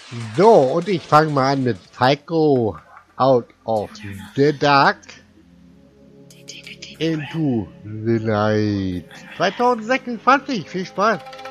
So, und ich fange mal an mit Psycho Out of the Dark Into the Night 2026. Viel Spaß!